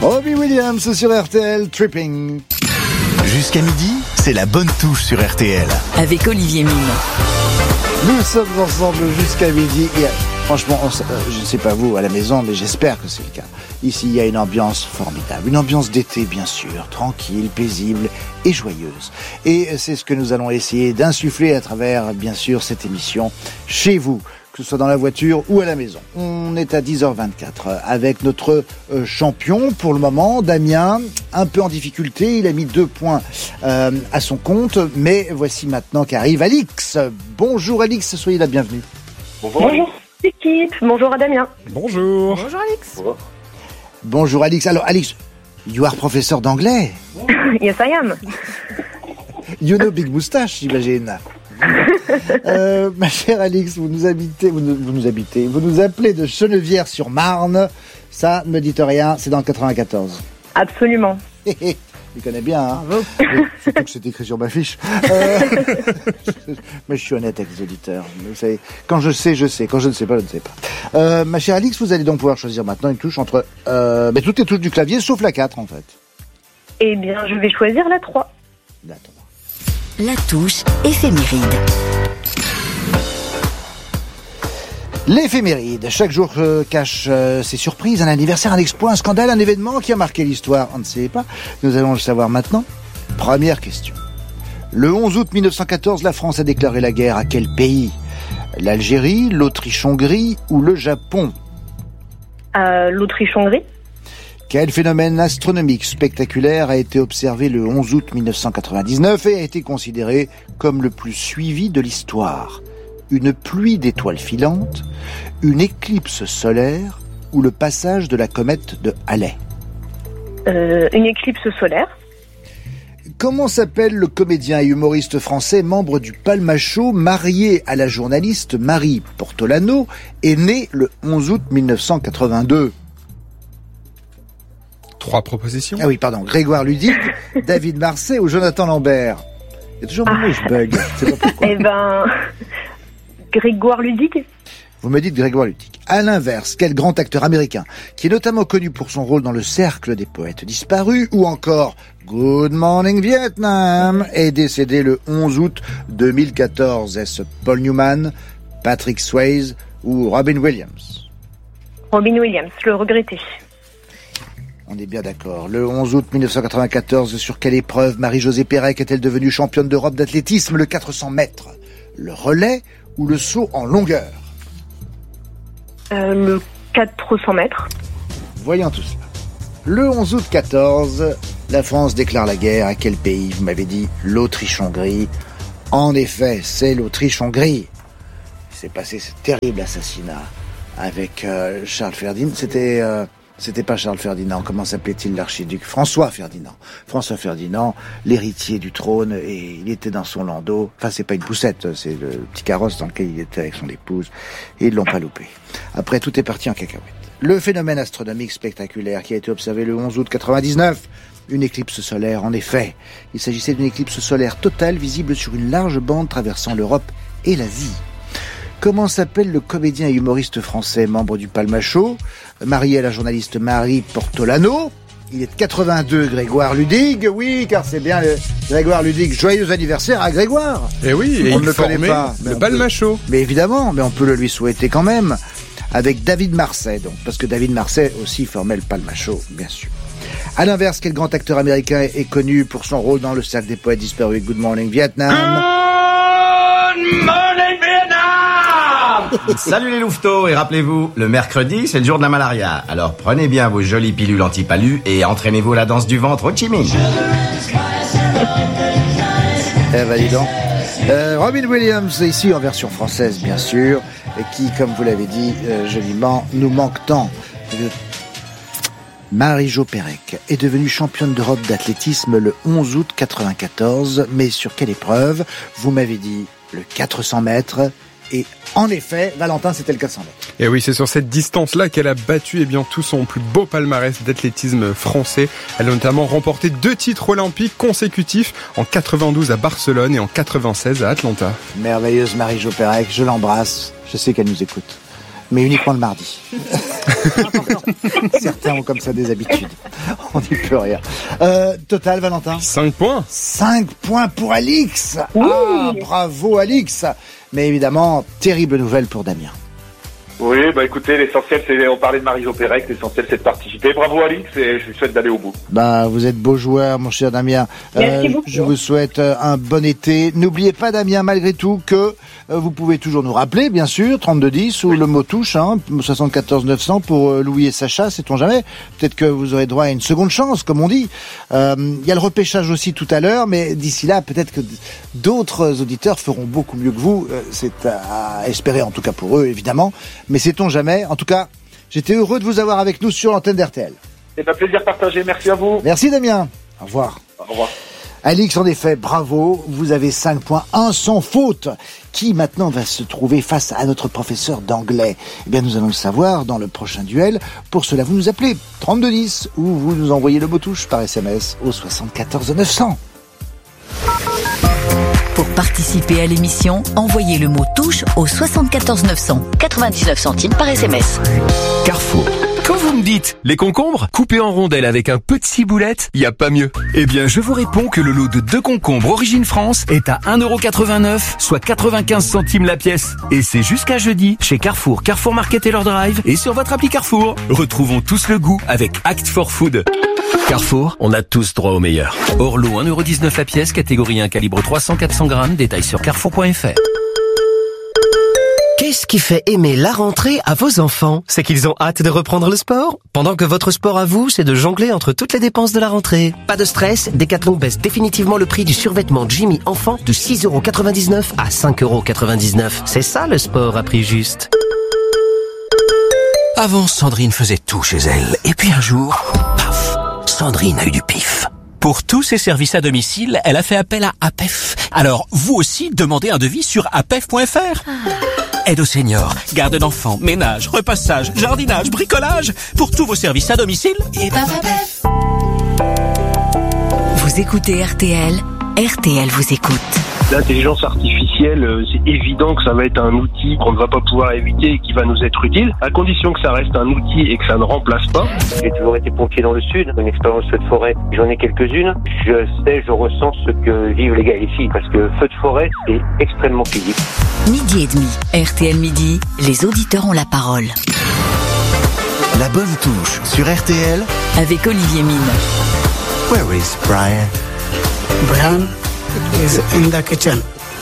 Robbie Williams sur RTL, Tripping. Jusqu'à midi, c'est la bonne touche sur RTL. Avec Olivier Mine. Nous sommes ensemble jusqu'à midi. Et, franchement, je ne sais pas vous à la maison, mais j'espère que c'est le cas. Ici, il y a une ambiance formidable. Une ambiance d'été, bien sûr. Tranquille, paisible et joyeuse. Et c'est ce que nous allons essayer d'insuffler à travers, bien sûr, cette émission chez vous, que ce soit dans la voiture ou à la maison. On est à 10h24 avec notre champion pour le moment, Damien, un peu en difficulté. Il a mis 2 points à son compte, mais voici maintenant qu'arrive Alix. Bonjour Alix, soyez la bienvenue. Bonjour l'équipe, bonjour à Damien. Bonjour. Bonjour Alix. Bonjour Alix. Alors Alix, you are professeur d'anglais. Yes I am. You know big moustache, j'imagine. Ma chère Alix, vous nous appelez de Chenevières-sur-Marne. Ça ne me dites rien, c'est dans le 94. Absolument. Il connaît bien, hein. Surtout que c'est écrit sur ma fiche. Mais je suis honnête avec les auditeurs. Vous savez, quand je sais, je sais. Quand je ne sais pas, je ne sais pas. Ma chère Alix, vous allez donc pouvoir choisir maintenant une touche entre toutes les touches du clavier, sauf la 4 en fait. Eh bien, je vais choisir la 3. La 3. La touche éphéméride. L'éphéméride. Chaque jour cache ses surprises, un anniversaire, un exploit, un scandale, un événement qui a marqué l'histoire. On ne sait pas. Nous allons le savoir maintenant. Première question. Le 11 août 1914, la France a déclaré la guerre à quel pays ? L'Algérie, l'Autriche-Hongrie ou le Japon ? L'Autriche-Hongrie. Quel phénomène astronomique spectaculaire a été observé le 11 août 1999 et a été considéré comme le plus suivi de l'histoire ? Une pluie d'étoiles filantes, une éclipse solaire ou le passage de la comète de Halley ? Une éclipse solaire. Comment s'appelle le comédien et humoriste français, membre du Palma Show, marié à la journaliste Marie Portolano, et né le 11 août 1982 ? 3 propositions. Ah oui, pardon. Grégoire Ludig, David Marsay ou Jonathan Lambert ? Il y a toujours un mot où je bug. C'est pas pourquoi. Eh ben, Grégoire Ludig. Vous me dites Grégoire Ludig. À l'inverse, quel grand acteur américain, qui est notamment connu pour son rôle dans Le Cercle des Poètes Disparus, ou encore Good Morning Vietnam, est décédé le 11 août 2014. Est-ce Paul Newman, Patrick Swayze ou Robin Williams ? Robin Williams, le regretté. On est bien d'accord. Le 11 août 1994, sur quelle épreuve Marie-Josée Pérec est-elle devenue championne d'Europe d'athlétisme ? Le 400 mètres, le relais ou le saut en longueur ? Le 400 mètres. Voyons tout cela. Le 11 août 14, la France déclare la guerre à quel pays ? Vous m'avez dit l'Autriche-Hongrie. En effet, c'est l'Autriche-Hongrie. Il s'est passé ce terrible assassinat avec Charles Ferdinand. C'était pas Charles Ferdinand, comment s'appelait-il l'archiduc ? François Ferdinand. François Ferdinand, l'héritier du trône, et il était dans son landau. Enfin, c'est pas une poussette, c'est le petit carrosse dans lequel il était avec son épouse. Et ils l'ont pas loupé. Après, tout est parti en cacahuète. Le phénomène astronomique spectaculaire qui a été observé le 11 août 99, une éclipse solaire, en effet. Il s'agissait d'une éclipse solaire totale visible sur une large bande traversant l'Europe et l'Asie. Comment s'appelle le comédien et humoriste français, membre du Palma Show, marié à la journaliste Marie Portolano ? Il est de 82, Grégoire Ludig. Oui, car c'est bien Grégoire Ludig. Joyeux anniversaire à Grégoire. Et oui, et on il ne le connaît formait pas. Le Palma Show. Mais évidemment, mais on peut le lui souhaiter quand même. Avec David Marsay, donc, parce que David Marsay aussi formait le Palma Show, bien sûr. À l'inverse, quel grand acteur américain est connu pour son rôle dans Le Cercle des Poètes Disparus, Good Morning Vietnam ? Good morning Vietnam. Salut les louveteaux, et rappelez-vous, le mercredi, c'est le jour de la malaria. Alors prenez bien vos jolies pilules anti-palu et entraînez-vous à la danse du ventre au Ho Chi Minh. Dis donc. Robin Williams, ici en version française, bien sûr, et qui, comme vous l'avez dit joliment, nous manque tant. Marie-Jo Pérec est devenue championne d'Europe d'athlétisme le 11 août 94, mais sur quelle épreuve ? Vous m'avez dit le 400 mètres, et en effet, Valentin, c'était le 400 mètres. Et oui, c'est sur cette distance-là qu'elle a battu tout son plus beau palmarès d'athlétisme français. Elle a notamment remporté 2 titres olympiques consécutifs, en 92 à Barcelone et en 96 à Atlanta. Merveilleuse Marie-Jo Pérec, je l'embrasse, je sais qu'elle nous écoute. mais uniquement le mardi. Certains ont comme ça des habitudes. On n'y peut rien. Total, Valentin ? 5 points. 5 points pour Alix. Ah, bravo Alix. Mais évidemment, terrible nouvelle pour Damien. Oui, écoutez, l'essentiel, on parlait de Marie-Jo Pérec, l'essentiel c'est de participer. Bravo Alix, et je vous souhaite d'aller au bout. Vous êtes beau joueur, mon cher Damien. Merci beaucoup. Je vous souhaite un bon été. N'oubliez pas, Damien, malgré tout, que vous pouvez toujours nous rappeler, bien sûr, 3210 ou le mot touche, 74 900 pour Louis et Sacha, sait-on jamais. Peut-être que vous aurez droit à une seconde chance, comme on dit. Il y a le repêchage aussi tout à l'heure, mais d'ici là, peut-être que d'autres auditeurs feront beaucoup mieux que vous. C'est à espérer, en tout cas pour eux, évidemment. Mais sait-on jamais. En tout cas, j'étais heureux de vous avoir avec nous sur l'antenne d'RTL. C'est un plaisir partagé. Merci à vous. Merci Damien. Au revoir. Au revoir. Alix, en effet, bravo. Vous avez 5 points, 1 sans faute. Qui maintenant va se trouver face à notre professeur d'anglais ? Eh bien, nous allons le savoir dans le prochain duel. Pour cela, vous nous appelez 3210 ou vous nous envoyez le mot touche par SMS au 74 900. Pour participer à l'émission, envoyez le mot touche au 74 900, 99 centimes par SMS. Carrefour. Quand vous me dites les concombres coupés en rondelles avec un peu de ciboulette, y a pas mieux. Eh bien, je vous réponds que le lot de 2 concombres Origine France est à 1,89€, soit 95 centimes la pièce. Et c'est jusqu'à jeudi chez Carrefour, Carrefour Market et leur drive et sur votre appli Carrefour. Retrouvons tous le goût avec Act for Food. Carrefour, on a tous droit au meilleur. Hors lot 1,19€ la pièce, catégorie 1, calibre 300-400 grammes, détail sur carrefour.fr. Qu'est-ce qui fait aimer la rentrée à vos enfants ? C'est qu'ils ont hâte de reprendre le sport ? Pendant que votre sport à vous, c'est de jongler entre toutes les dépenses de la rentrée. Pas de stress, Decathlon baisse définitivement le prix du survêtement Jimmy enfant de 6,99€ à 5,99€. C'est ça le sport à prix juste. Avant, Sandrine faisait tout chez elle. Et puis un jour, paf, Sandrine a eu du pif. Pour tous ses services à domicile, elle a fait appel à APEF. Alors, vous aussi, demandez un devis sur apef.fr. Aide aux seniors, garde d'enfants, ménage, repassage, jardinage, bricolage. Pour tous vos services à domicile, et APEF. Vous écoutez RTL, RTL vous écoute. L'intelligence artificielle, c'est évident que ça va être un outil qu'on ne va pas pouvoir éviter et qui va nous être utile, à condition que ça reste un outil et que ça ne remplace pas. J'ai toujours été pompier dans le sud, une expérience feu de forêt, j'en ai quelques-unes. Je ressens ce que vivent les gars ici, parce que feu de forêt, c'est extrêmement physique. Midi et demi, RTL Midi, les auditeurs ont la parole. La bonne touche sur RTL Avec Olivier Mine. Where is Brian? Brian is in the kitchen.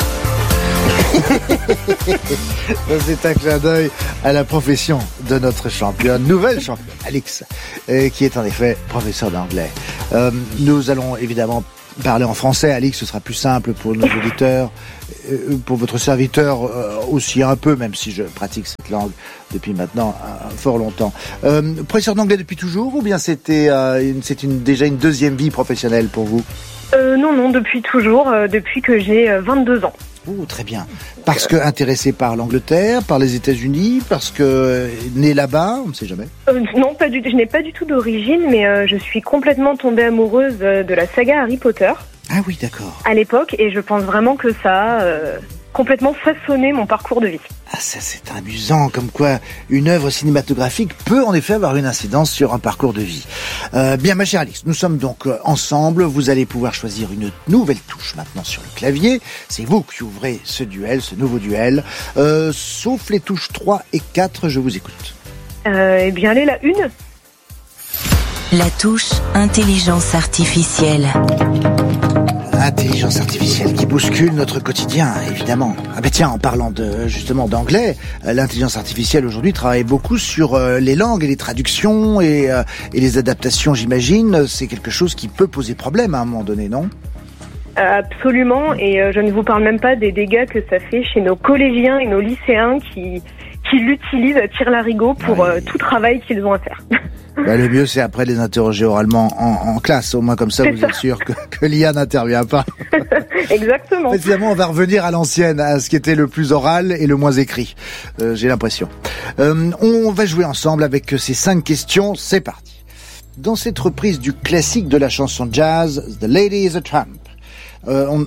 C'est un clin d'œil à la profession de notre championne, nouvelle championne, Alix, qui est en effet professeur d'anglais. Nous allons évidemment parler en français. Alix, ce sera plus simple pour nos auditeurs, pour votre serviteur aussi un peu, même si je pratique cette langue depuis maintenant fort longtemps. Professeur d'anglais depuis toujours, ou bien c'était déjà une deuxième vie professionnelle pour vous? Non, depuis toujours, depuis que j'ai 22 ans. Oh, très bien. Parce que intéressé par l'Angleterre, par les États-Unis, parce que né là-bas, on ne sait jamais. Non, pas du tout. Je n'ai pas du tout d'origine, mais je suis complètement tombée amoureuse de la saga Harry Potter. Ah oui, d'accord. À l'époque, et je pense vraiment que ça a complètement façonné mon parcours de vie. Ah, ça c'est amusant, comme quoi une œuvre cinématographique peut en effet avoir une incidence sur un parcours de vie. Bien, ma chère Alix, nous sommes donc ensemble. Vous allez pouvoir choisir une nouvelle touche maintenant sur le clavier. C'est vous qui ouvrez ce duel, ce nouveau duel. Sauf les touches 3 et 4, je vous écoute. Eh bien, allez, la 1. La touche intelligence artificielle. Intelligence artificielle qui bouscule notre quotidien, évidemment. Ah ben tiens, en parlant justement d'anglais, l'intelligence artificielle aujourd'hui travaille beaucoup sur les langues et les traductions et les adaptations, j'imagine. C'est quelque chose qui peut poser problème à un moment donné, non ? Absolument, et je ne vous parle même pas des dégâts que ça fait chez nos collégiens et nos lycéens qui l'utilisent à tire-larigot pour tout travail qu'ils ont à faire. Bah, le mieux, c'est après les interroger oralement en classe. Au moins, comme ça, vous êtes sûr que l'IA n'intervient pas. Exactement. En fait, finalement, on va revenir à l'ancienne, à ce qui était le plus oral et le moins écrit. J'ai l'impression. On va jouer ensemble avec ces 5 questions. C'est parti. Dans cette reprise du classique de la chanson jazz, The Lady is a Tramp,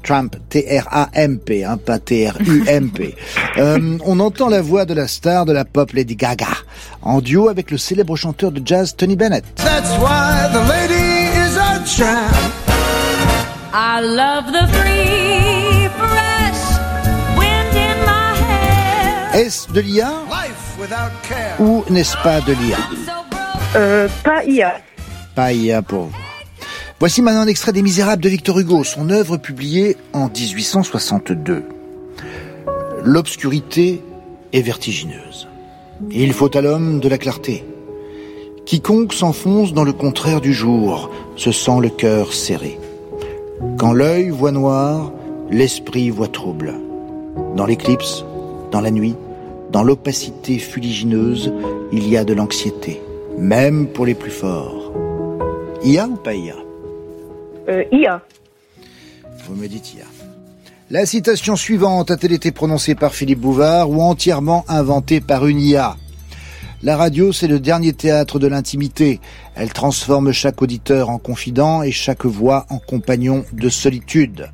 Trump, T-R-A-M-P, hein, pas T-R-U-M-P. On entend la voix de la star de la pop Lady Gaga, en duo avec le célèbre chanteur de jazz Tony Bennett. That's why the lady is a champ. I love the free, fresh wind in my hair. Est-ce de l'IA ou n'est-ce pas de l'IA? Pas IA. Pas IA pour vous. Voici maintenant un extrait des Misérables de Victor Hugo, son œuvre publiée en 1862. L'obscurité est vertigineuse. Il faut à l'homme de la clarté. Quiconque s'enfonce dans le contraire du jour se sent le cœur serré. Quand l'œil voit noir, l'esprit voit trouble. Dans l'éclipse, dans la nuit, dans l'opacité fuligineuse, il y a de l'anxiété, même pour les plus forts. IA ou pas IA? IA. Vous me dites IA. La citation suivante a-t-elle été prononcée par Philippe Bouvard ou entièrement inventée par une IA? La radio, c'est le dernier théâtre de l'intimité. Elle transforme chaque auditeur en confident et chaque voix en compagnon de solitude.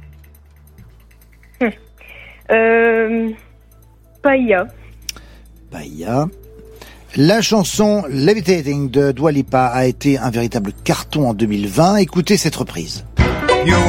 Pas IA. Pas IA. La chanson Levitating de Dua Lipa a été un véritable carton en 2020. Écoutez cette reprise.